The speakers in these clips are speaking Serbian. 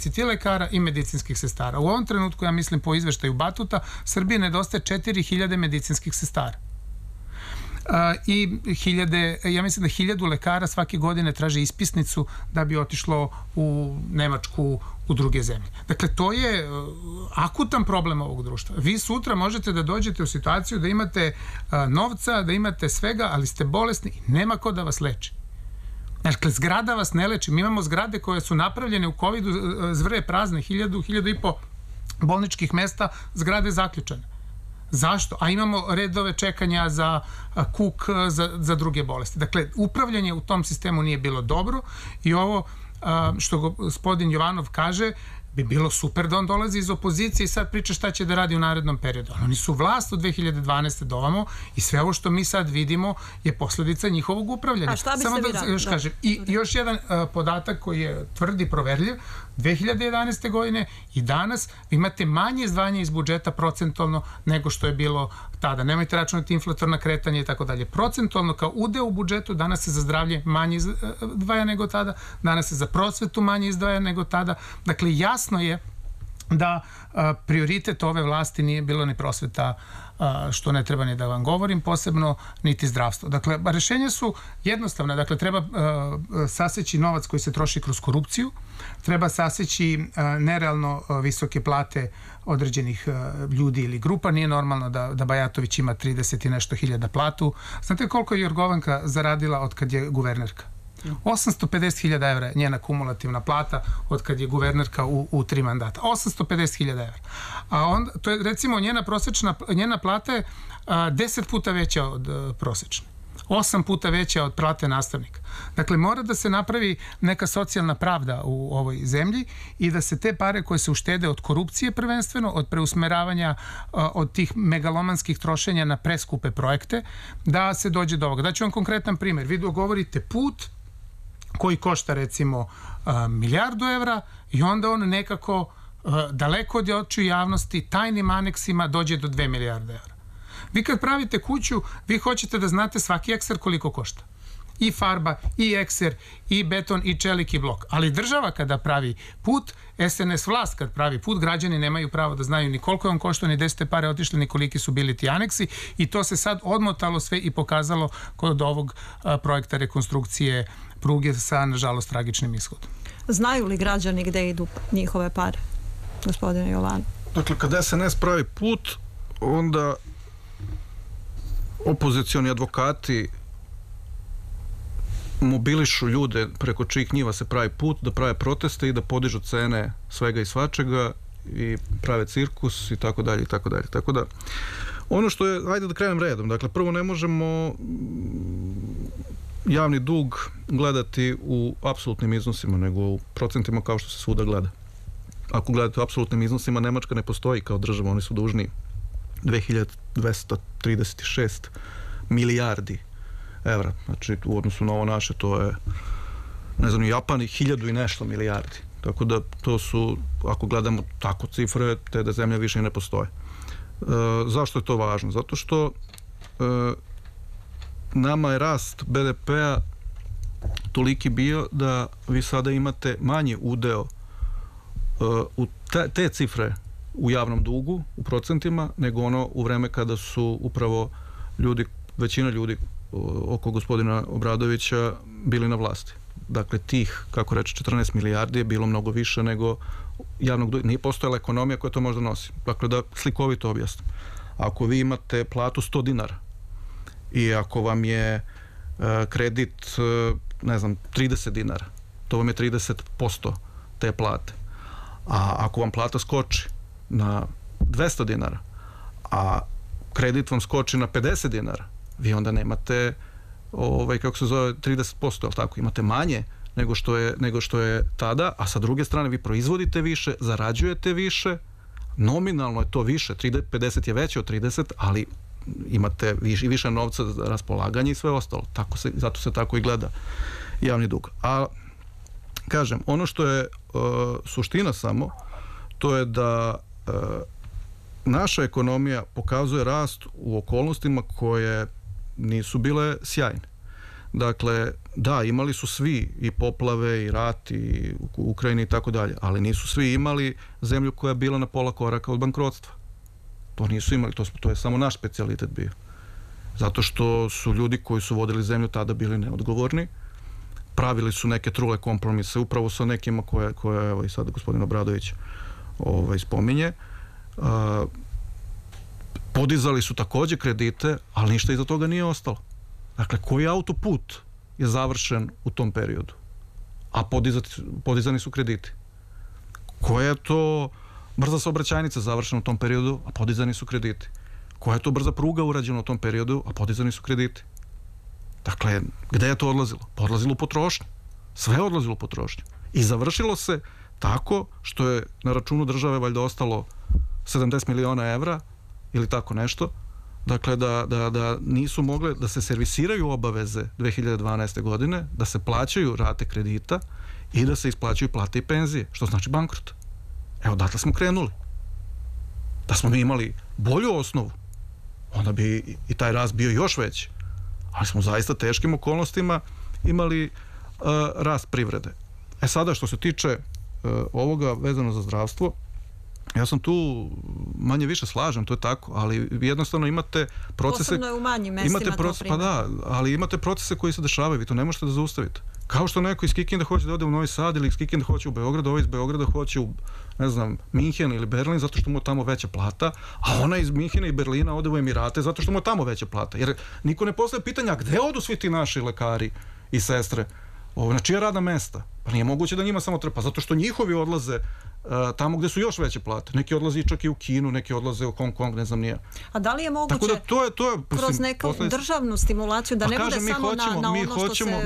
deficit i lekara i medicinskih sestara. U ovom trenutku, ja mislim, po izveštaju Batuta, Srbiji nedostaje 4000 medicinskih sestara. I ja mislim da 1000 lekara svake godine traže ispisnicu da bi otišlo u Nemačku, u druge zemlje. Dakle, to je akutan problem ovog društva. Vi sutra možete da dođete u situaciju da imate novca, da imate svega, ali ste bolesni i nema ko da vas leči. Dakle, zgrada vas ne leči. Mi imamo zgrade koje su napravljene u COVID-u, zvrje prazne, 1000-1500 bolničkih mesta, zgrade zaključane. Zašto? A imamo redove čekanja za kuk, za druge bolesti. Dakle, upravljanje u tom sistemu nije bilo dobro i ovo što gospodin Jovanov kaže bi bilo super da on dolazi iz opozicije i sad priča šta će da radi u narednom periodu. Oni su vlast od 2012. do ovamo i sve ovo što mi sad vidimo je posledica njihovog upravljanja. A šta bi se vi radili? I još jedan podatak koji je tvrd i proverljiv. 2011. godine i danas vi imate manje izdvajanja iz budžeta procentualno nego što je bilo tada. Nemojte računati inflatorna kretanja i tako dalje. Procentualno kao udeo u budžetu danas se za zdravlje manje izdvaja nego tada, danas se za prosvetu manje izdvaja nego tada. Dakle, jasno je da prioritet ove vlasti nije bilo ni prosveta, što ne treba ni da vam govorim, posebno niti zdravstvo. Dakle, rešenja su jednostavne. Dakle, treba saseći novac koji se troši kroz korupciju, treba saseći nerealno visoke plate određenih ljudi ili grupa. Nije normalno da Bajatović ima 30 i nešto hiljada platu. Znate koliko je Jorgovanka zaradila od kad je guvernerka? 850.000 evra je njena kumulativna plata od kad je guvernerka u 3 mandata. 850.000 evra. A onda, to je recimo njena plata je 10 puta veća od prosečne. 8 puta veća od plate nastavnika. Dakle, mora da se napravi neka socijalna pravda u ovoj zemlji i da se te pare koje se uštede od korupcije prvenstveno, od preusmeravanja od tih megalomanskih trošenja na preskupe projekte, da se dođe do ovoga. Daću vam konkretan primjer. Vi dogovorite put koji košta recimo 1 milijardu evra i onda on nekako daleko od očiju javnosti tajnim aneksima dođe do 2 milijarde evra. Vi kad pravite kuću, vi hoćete da znate svaki ekser koliko košta. I farba, i ekser, i beton, i čelik, i blok. Ali država kada pravi put, SNS vlast kad pravi put, građani nemaju pravo da znaju ni koliko je on koštao, ni gde su te pare otišle, ni koliki su bili ti aneksi i to se sad odmotalo sve i pokazalo kod ovog projekta rekonstrukcije pruge sa, nažalost, tragičnim ishodom. Znaju li građani gde idu njihove pare, gospodine Jovanov? Dakle, kad SNS pravi put, onda opozicioni advokati mobilišu ljude preko čijih njiva se pravi put, da prave proteste i da podižu cene svega i svačega i prave cirkus i tako dalje i tako dalje. Tako da, ono što je, ajde da krenem redom, dakle, prvo ne možemo javni dug gledati u apsolutnim iznosima, nego u procentima kao što se svuda gleda. Ako gledate u apsolutnim iznosima, Nemačka ne postoji kao država, oni su dužni 2236 milijardi evra. Znači, u odnosu na ovo naše, to je, ne znam, u Japanu 1000 i nešto milijardi. Tako da, to su, ako gledamo tako cifre, te da zemlja više ne postoje. Zašto je to važno? Zato što nama je rast BDP-a toliki bio da vi sada imate manji udeo u te cifre u javnom dugu, u procentima, nego ono u vreme kada su upravo većina ljudi oko gospodina Obradovića bili na vlasti. Dakle, tih, kako reče, 14 milijardi je bilo mnogo više nego javnog duga. Nije postojala ekonomija koja to možda nosi. Dakle, da slikovito objasnim. Ako vi imate platu 100 dinara i ako vam je kredit, ne znam, 30 dinara, to vam je 30% te plate. A ako vam plata skoči na 200 dinara, a kredit vam skoči na 50 dinara, vi onda nemate, kako se zove, 30%, ali tako, imate manje nego što je tada, a sa druge strane vi proizvodite više, zarađujete više, nominalno je to više, 50 je veće od 30, ali imate više novca za raspolaganje i sve ostalo. Zato se tako i gleda javni dug. A, kažem, ono što je suština samo, to je da naša ekonomija pokazuje rast u okolnostima koje nisu bile sjajne. Dakle, da, imali su svi i poplave i rat i u Ukrajini i tako dalje, ali nisu svi imali zemlju koja je bila na pola koraka od bankrotstva. To nisu imali, to je samo naš specijalitet bio. Zato što su ljudi koji su vodili zemlju tada bili neodgovorni, pravili su neke trule kompromise upravo sa nekima koje evo i sada gospodin Obradović spominje. Podizali su takođe kredite, ali ništa iza toga nije ostalo. Dakle, koji autoput je završen u tom periodu? A podizani su krediti. Koja je to brza saobraćajnica završena u tom periodu, a podizani su krediti? Koja je to brza pruga urađena u tom periodu, a podizani su krediti? Dakle, gde je to odlazilo? Pa odlazilo u potrošnju. Sve je odlazilo u potrošnju. I završilo se tako što je na računu države valjda ostalo 70 miliona evra ili tako nešto. Dakle, da nisu mogle da se servisiraju obaveze 2012. godine, da se plaćaju rate kredita i da se isplaćaju plate i penzije, što znači bankrot. Evo, odatle smo krenuli. Da smo mi imali bolju osnovu, onda bi i taj rast bio još veći. Ali smo zaista teškim okolnostima imali rast privrede. Sada, što se tiče ovoga vezano za zdravstvo, ja sam tu manje više slažem, to je tako, ali vi jednostavno imate procese... Posebno je u manjim mestima to primjer. Pa da, ali imate procese koji se dešavaju, vi to ne možete da zaustavite. Kao što neko iz Kikinda hoće da ode u Novi Sad ili iz Kikinda hoće u Beograd, ovaj iz Beograda hoće u, ne znam, Minhen ili Berlin zato što mu je tamo veća plata, a ona iz Minhena i Berlina ode u Emirate zato što mu je tamo veća plata. Jer niko ne postavlja pitanja gde odu svi ti naši lekari i sestre, na čija radna mesta? Pa nije moguće da njima samo trpa, zato što njihovi odlaze tamo gde su još veće plate. Neki odlaze čak i u Kinu, neki odlaze u Hong Kong, ne znam nije. A da li je moguće tako da to je kroz neku državnu stimulaciju da ne bude samo na ono što se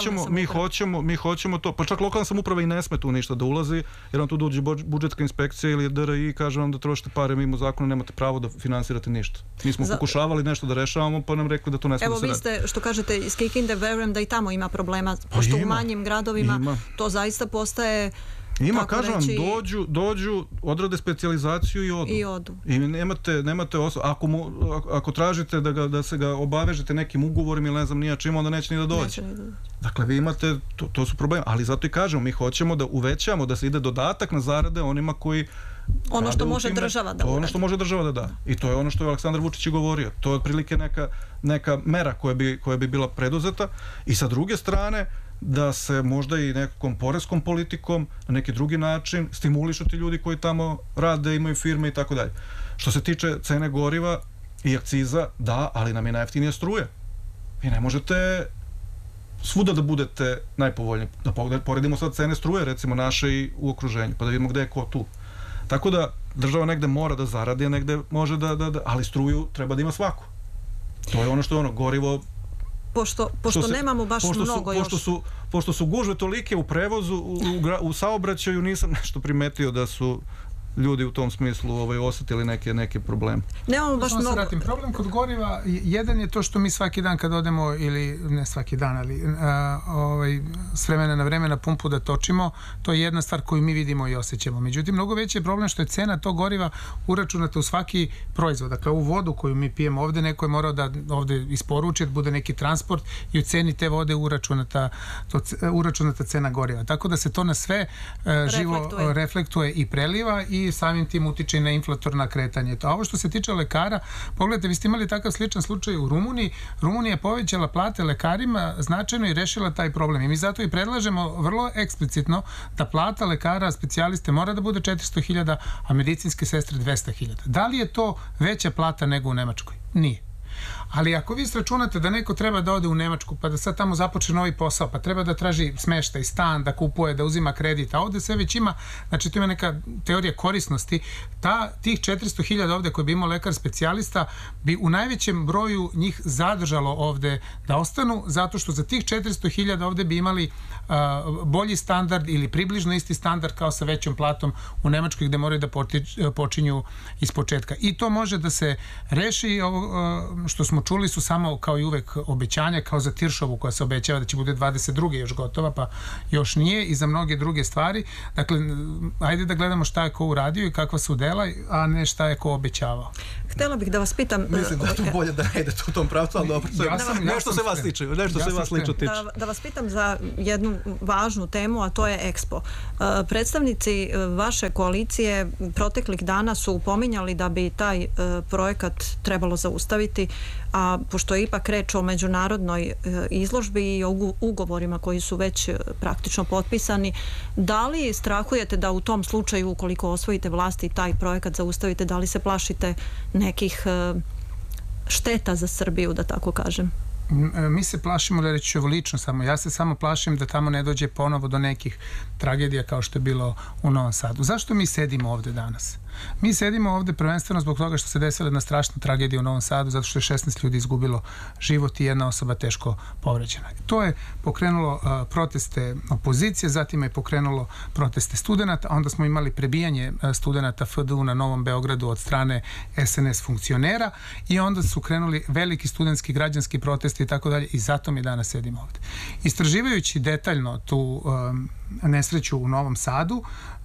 mi hoćemo to, pa čak lokalna samouprava i ne sme tu ništa da ulazi, jer vam tu dođe budžetska inspekcija ili DRI i kaže vam da trošite pare mimo zakona, nemate pravo da finansirate ništa. Mi smo pokušavali nešto da rešavamo, pa nam rekli da to ne sme da se radi. Evo vi ste, što kažete, iz Kikinde, verujem da i tamo ima problema, pošto u manjim gradovima to zaista postaje... Ima, kažem vam, dođu, odrade specijalizaciju i odu. I nemate osobu. Ako tražite da se ga obavežete nekim ugovorim ili ne znam nija čim, onda neće ni da dođe. Dakle, vi imate, to su problemi. Ali zato i kažemo, mi hoćemo da uvećamo, da se ide dodatak na zarade onima koji... Ono što može država da uradi. Ono što može država da da. I to je ono što je Aleksandar Vučić i govorio. To je otprilike neka mera koja bi bila preduzeta. I sa druge strane, da se možda i nekakvom poreskom politikom na neki drugi način stimulišu ti ljudi koji tamo rade, imaju firme i tako dalje. Što se tiče cene goriva i akciza, da, ali nam je najjeftinija struja. Vi ne možete svuda da budete najpovoljniji. Da poredimo sad cene struje, recimo naše i u okruženju, pa da vidimo gde je ko tu. Tako da država negde mora da zaradi, a negde može ali struju treba da ima svako. To je ono što je ono, gorivo... Pošto nemamo baš mnogo još. Pošto su gužve tolike u prevozu, u saobraćaju, nisam nešto primetio da su ljudi u tom smislu osetili neke probleme. Nemamo baš mnogo. Problem kod goriva, jedan je to što mi svaki dan kad odemo, ili ne svaki dan, ali s vremena na vreme na pumpu da točimo, to je jedna stvar koju mi vidimo i osjećamo. Međutim, mnogo veći je problem što je cena tog goriva uračunata u svaki proizvod. Dakle, u vodu koju mi pijemo ovde, neko je morao da ovde isporuči, da bude neki transport i u ceni te vode uračunata cena goriva. Tako da se to na sve živo reflektuje i preliva i samim tim utiče i na inflatorna kretanje. A ovo što se tiče lekara, pogledajte, vi ste imali takav sličan slučaj u Rumuniji. Rumunija je povećala plate lekarima značajno i rešila taj problem. I mi zato i predlažemo vrlo eksplicitno da plata lekara, specijaliste mora da bude 400.000, a medicinske sestre 200.000. Da li je to veća plata nego u Nemačkoj? Nije. Ali ako vi sračunate da neko treba da ode u Nemačku pa da sad tamo započne novi posao, pa treba da traži smeštaj, stan, da kupuje, da uzima kredit, a ovde sve već ima, znači tu ima neka teorija korisnosti, tih 400.000 ovde koji bi imao lekar specijalista bi u najvećem broju njih zadržalo ovde da ostanu, zato što za tih 400.000 ovde bi imali bolji standard ili približno isti standard kao sa većom platom u Nemačkoj gde moraju da počinju iz početka. I to može da se reši, što smo čuli su samo kao i uvek obećanja, kao za Tiršovu koja se obećava da će bude 22. još gotova, pa još nije, i za mnoge druge stvari. Dakle, ajde da gledamo šta je ko uradio i kakva su dela, a ne šta je ko obećavao. Htjela bih da vas pitam... Mislim da je to bolje da ne idete u tom pravcu, ali dobro, nešto se vas tiče, nešto se vas lično tiče. Da vas pitam za jednu važnu temu, a to je Expo. Predstavnici vaše koalicije proteklih dana su pominjali da bi taj projekat trebalo zaustaviti, a pošto je ipak reč o međunarodnoj izložbi i o ugovorima koji su već praktično potpisani, da li strahujete da u tom slučaju, ukoliko osvojite vlast i taj projekat zaustavite, da li se plašite nekih šteta za Srbiju, da tako kažem? Mi se plašimo, da reći ću lično samo, ja se samo plašim da tamo ne dođe ponovo do nekih tragedija kao što je bilo u Novom Sadu. Zašto mi sedimo ovde danas? Mi sedimo ovde prvenstveno zbog toga što se desila jedna strašna tragedija u Novom Sadu, zato što je 16 ljudi izgubilo život i jedna osoba teško povređena. To je pokrenulo proteste opozicije, zatim je pokrenulo proteste studenta, onda smo imali prebijanje studenta FDU na Novom Beogradu od strane SNS funkcionera i onda su krenuli veliki studentski građanski protesti i tako dalje, i zato mi danas sedimo ovde. Istraživajući detaljno tu nesreću u Novom Sadu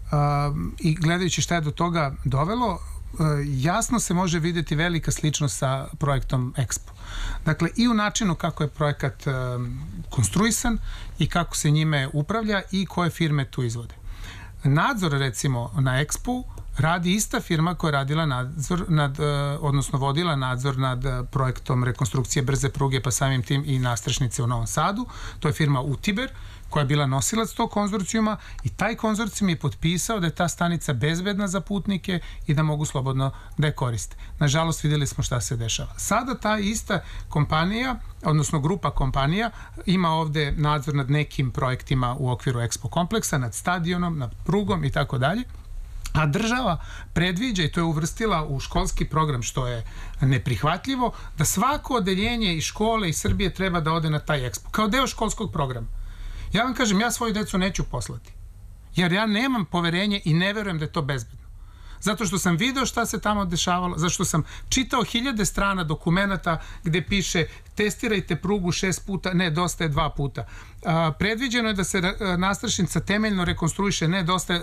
i gledajući šta je do toga dovelo, jasno se može vidjeti velika sličnost sa projektom Expo. Dakle, i u načinu kako je projekat konstruisan i kako se njime upravlja i koje firme tu izvode. Nadzor, recimo, na Expo radi ista firma koja je radila nadzor odnosno vodila nadzor nad projektom rekonstrukcije brze pruge, pa samim tim i nastrešnice u Novom Sadu. To je firma Utiber, koja je bila nosilac tog konzorcijuma, i taj konzorcijum je potpisao da je ta stanica bezbedna za putnike i da mogu slobodno da je koriste. Nažalost, vidjeli smo šta se dešava. Sada ta ista kompanija, odnosno grupa kompanija, ima ovde nadzor nad nekim projektima u okviru Expo kompleksa, nad stadionom, nad prugom i tako dalje. A država predviđa, i to je uvrstila u školski program, što je neprihvatljivo, da svako odeljenje i škole iz Srbije treba da ode na taj Expo, kao deo školskog programa. Ja vam kažem, ja svoju decu neću poslati, jer ja nemam poverenje i ne verujem da je to bezbedno. Zato što sam video šta se tamo dešavalo, zato što sam čitao 1000 strana dokumenata gde piše testirajte prugu 6 puta, ne, dosta je 2 puta. Predviđeno je da se nastrešnica temeljno rekonstruiše, ne, dosta je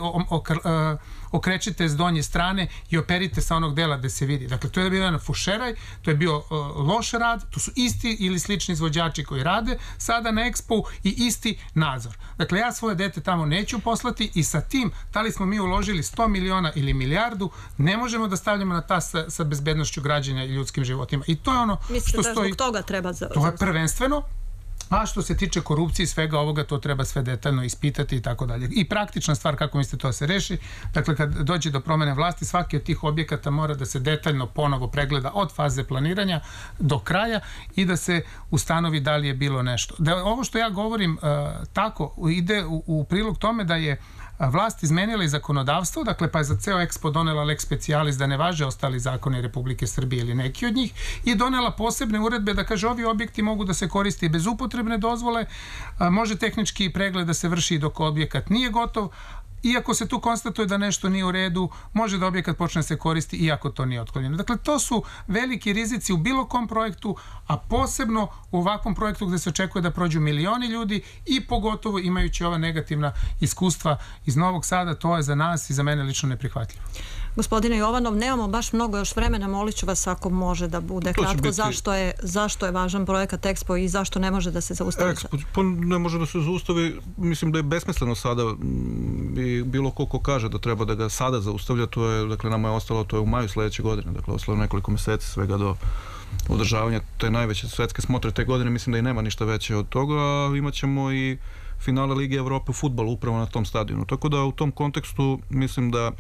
okrećite s donje strane i operite sa onog dela gde se vidi. Dakle, to je bio jedan fušeraj, to je bio loš rad, to su isti ili slični izvođači koji rade sada na Expo i isti nadzor. Dakle, ja svoje dete tamo neću poslati i sa tim, da li smo mi uložili 100 miliona ili milijardu, ne možemo da stavljamo na tas sa bezbednošću građana i ljudskim životima. I to je ono što stoji... Zbog toga treba to je prvenstveno, a što se tiče korupcije i svega ovoga, to treba sve detaljno ispitati i tako dalje. I praktična stvar, kako mislite, to se reši. Dakle, kad dođe do promene vlasti, svaki od tih objekata mora da se detaljno ponovo pregleda od faze planiranja do kraja i da se ustanovi da li je bilo nešto. Da ovo što ja govorim tako ide u prilog tome da je vlast izmenila i zakonodavstvo, dakle, pa je za ceo Expo donela lex specialis da ne važe ostali zakoni Republike Srbije ili neki od njih, i donela posebne uredbe da kaže ovi objekti mogu da se koriste i bez upotrebne dozvole, može tehnički pregled da se vrši dok objekat nije gotov, iako se tu konstatuje da nešto nije u redu, može da objekat počne da se koristi iako to nije otklonjeno. Dakle, to su veliki rizici u bilo kom projektu, a posebno u ovakvom projektu gde se očekuje da prođu milioni ljudi i pogotovo imajući ova negativna iskustva iz Novog Sada, to je za nas i za mene lično neprihvatljivo. Gospodine Jovanov, nemamo baš mnogo još vremena, molit ću vas ako može da bude kratko, zašto je važan projekat Expo i zašto ne može da se zaustavi? Expo ne može da se zaustavi, mislim da je besmisleno sada i bilo ko kaže da treba da ga sada zaustavlja, to je, dakle, nama je ostalo, to je u maju sledeće godine, dakle, ostalo nekoliko meseci svega do održavanja te najveće svetske smotre te godine, mislim da i nema ništa veće od toga, a imat ćemo i finale Lige Evrope u fudbalu upravo na tom stadionu. Tako da u tom kontekstu mislim da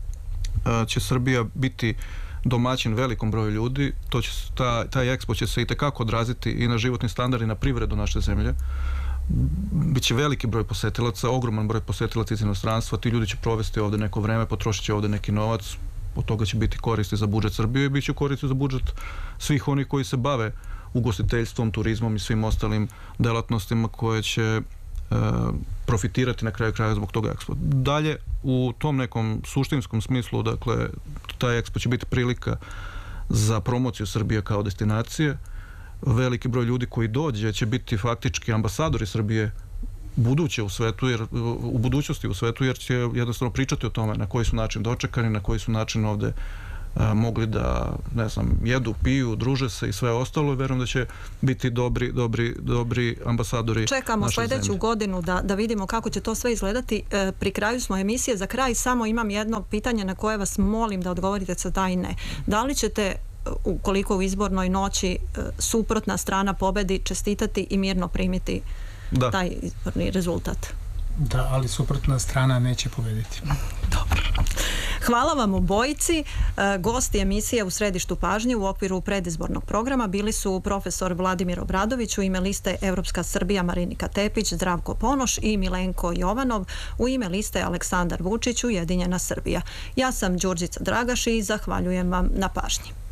će Srbija biti domaćin velikom broju ljudi, taj Expo će se i tekako odraziti i na životni standard i na privredu naše zemlje. Biće veliki broj posetilaca, ogroman broj posetilaca iz inostranstva, ti ljudi će provesti ovde neko vreme, potrošit će ovde neki novac, od toga će biti koristi za budžet Srbije i bit će koristi za budžet svih onih koji se bave ugostiteljstvom, turizmom i svim ostalim delatnostima koje će profitirati na kraju kraja zbog toga Expo. Dalje, u tom nekom suštinskom smislu, dakle, taj Expo će biti prilika za promociju Srbije kao destinacije. Veliki broj ljudi koji dođe će biti faktički ambasadori Srbije buduće u svetu, jer u budućnosti u svetu, jer će jednostavno pričati o tome na koji su način dočekani, na koji su način ovde mogli da, ne znam, jedu, piju, druže se i sve ostalo, i verujem da će biti dobri ambasadori naše zemlje. Čekamo sljedeću godinu da vidimo kako će to sve izgledati. Pri kraju smo emisije. Za kraj samo imam jedno pitanje na koje vas molim da odgovorite sa da i ne. Da li ćete, ukoliko u izbornoj noći suprotna strana pobedi, čestitati i mirno primiti taj izborni rezultat? Da, ali suprotna strana neće pobediti. Dobro. Hvala vam obojici. Gosti emisije U središtu pažnje u okviru predizbornog programa bili su profesor Vladimir Obradović u ime liste Evropska Srbija Marinika Tepić, Zdravko Ponoš i Milenko Jovanov u ime liste Aleksandar Vučić Ujedinjena Srbija. Ja sam Đurđica Dragaš i zahvaljujem vam na pažnji.